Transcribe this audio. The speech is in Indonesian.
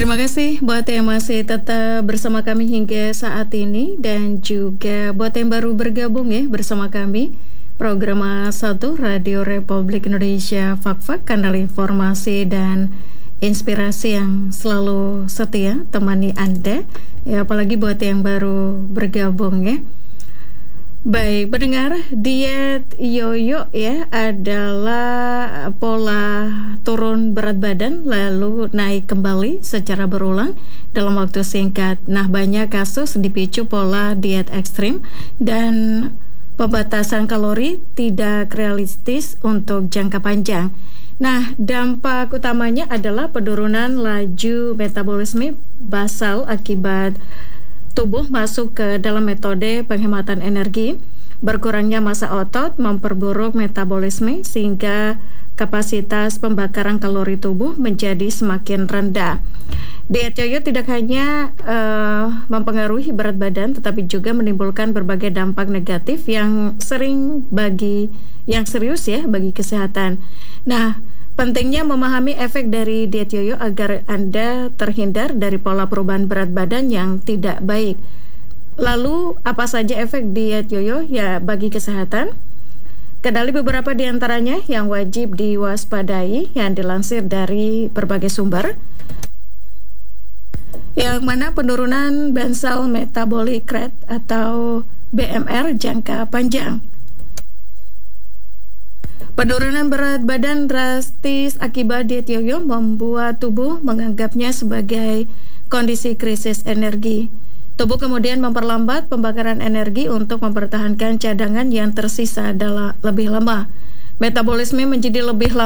Terima kasih buat yang masih tetap bersama kami hingga saat ini, dan juga buat yang baru bergabung ya bersama kami. Program 1 Radio Republik Indonesia, Fak-Fak, kanal informasi dan inspirasi yang selalu setia temani Anda. Ya, apalagi buat yang baru bergabung ya. Baik, pendengar, diet yoyo ya adalah pola turun berat badan lalu naik kembali secara berulang dalam waktu singkat. Nah, banyak kasus dipicu pola diet ekstrim dan pembatasan kalori tidak realistis untuk jangka panjang. Nah, dampak utamanya adalah penurunan laju metabolisme basal akibat tubuh masuk ke dalam metode penghematan energi, berkurangnya massa otot, memperburuk metabolisme sehingga kapasitas pembakaran kalori tubuh menjadi semakin rendah. Diet yoyo tidak hanya mempengaruhi berat badan, tetapi juga menimbulkan berbagai dampak negatif yang serius ya bagi kesehatan. Nah, pentingnya memahami efek dari diet yoyo agar Anda terhindar dari pola perubahan berat badan yang tidak baik. Lalu, apa saja efek diet yoyo ya bagi kesehatan? Kenali beberapa di antaranya yang wajib diwaspadai yang dilansir dari berbagai sumber. Yang mana penurunan basal metabolic rate atau BMR jangka panjang. Penurunan berat badan drastis akibat diet yoyo membuat tubuh menganggapnya sebagai kondisi krisis energi. Tubuh kemudian memperlambat pembakaran energi untuk mempertahankan cadangan yang tersisa lebih lama. Metabolisme menjadi lebih lambat